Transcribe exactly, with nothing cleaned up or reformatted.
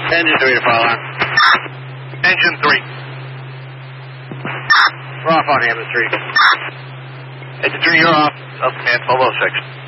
Engine three to fire alarm. Engine three. We're off on ambulance three. Engine three, you're off. Up command twelve oh six.